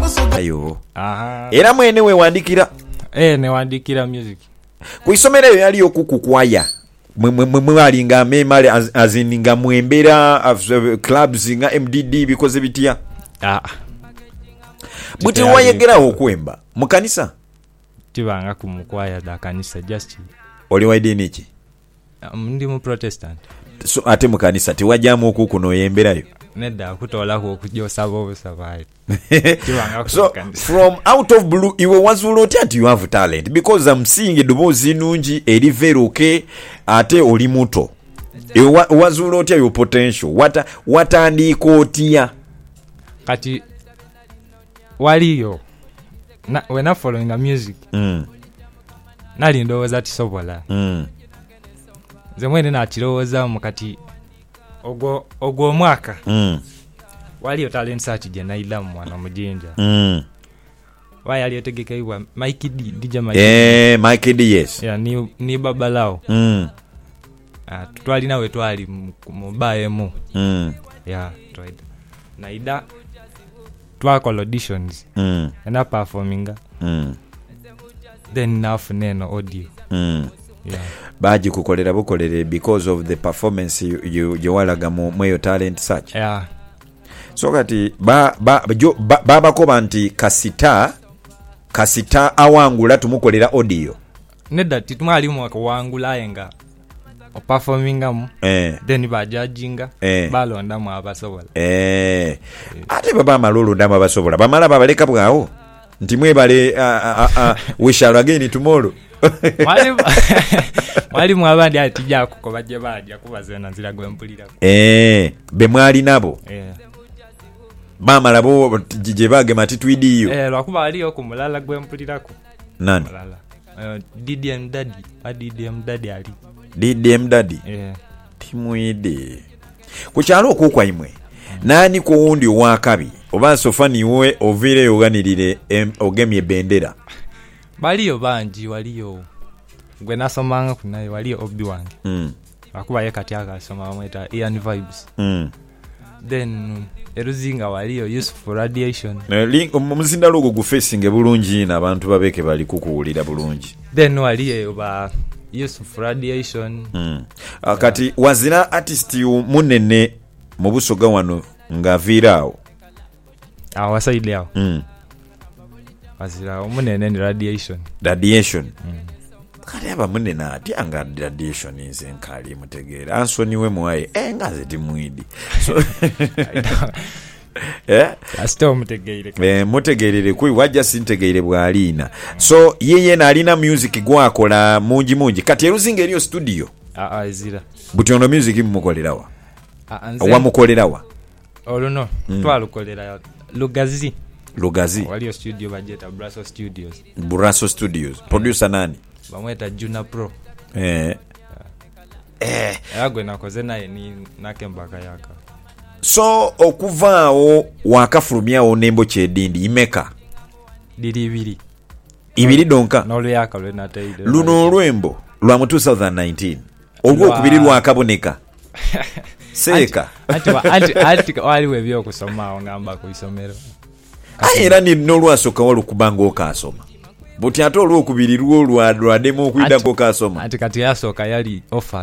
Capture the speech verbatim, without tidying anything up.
ayo aha era mwene we wandikira eh ne wandikira music ku isomero eyo yali okukukwaya mwali nga memale azininga mwembera clubs nga M D D bikoze bitya ah buti wayegeraho kwemba mu kanisa tibanga kumukwaya da kanisa just oli waidini ki ndi mu Protestant so ate mu kanisa tiwajamu okukuno yemberayo nedda kutola ko kujosaba obusabaye so from out of blue iwe wazula oti ati you have talent because I'm seeing edobozi nungi eri veruke ate oli muto iwe wazula oti your potential what what andiko otia kati waliyo na when I following the music mm nali ndowooza tisobola mm zemwene na kirowooza mukati ogwo ogwo mwaka mm waliyo talent search je naila mwana mujinja mm waya aliyotegekeiwa Mike D D J Mike eh Mike D yes ya ni ni babalao mm ah twali nawe twali mubaye mu mm ya twaida naida twakol auditions mm na performing mm then nafu neno audio mm yeah baji kukolera bukolere because of the performance you you, you walaga mu mweyo talent search yeah so kati ba ba jo ba, baba ko banti kasita kasita awangula tumukolera audio nedda titumali mwaka wangula yenga o performing am eh then ba judginga eh. balonda mu abasobola eh eh. ate baba malulu ndama abasobola bamala babaleka bwawo nti mwebale we shall again tomorrow mwali mwali mwabandi atija kuko baje baje kubazena nzira gwempulira eh be mwali nabo eh mama labo jije bage matitwidiyo eh lwakuba aliyo kumulala gwempulirako nani mulala uh, D D M Daddy a D D M Daddy ali D D M Daddy eh timwide kuchalo okukwa imwe nani ko wundi wakabi oba sofani we ovire yoganirire ogemye bendera baliyo banji waliyo gwe nasomanga kunayo waliyo obi wange mm akuba yekati akasoma mweta Ian Vibes mm then eruzinga waliyo Useful Radiation link omuzinda logo gu facing bulungi na abantu babeke bali kukuwulira bulungi then waliyo ba Useful Radiation mm akati yeah. Wazina artist munene mu busoga wano ngavirao awasaidi yao mm wazira omunene ni Radiation radiation mm. kale aba munene ati anga radiation inze nkali mutegera Anthony we mwaye engaze timwidi so eh asto mutegeire eh mutegeire kui wajja sintegeire bwalina so yeye na alina music gwakola mungi mungi kati eruzinga eriyo studio a a zira butono music mukolerawa a wa mukolerawa oluno mm. twalukolera Lugazi Lugazi waliyo studio bajeta Brasso Studios Brasso Studios producer nani bamweta Juna Pro eh eh agwe nakoze naye ni nakembaka yaka so okuvaawo wakafulumyawo nembo kyedindi imeka diri ibiri ibiri donka nolo yaka lwe nataide luno olwembo lwa mu two thousand nineteen olwo kubiri lwakaboneka seka ati ati ati wali webyo kusoma ngamba ku isomero ayera ni nolwasoka wali kubanga okasoma buti ato olwo kubiri lwo lwa demo kwida ko kasoma ati kati yasoka yali offer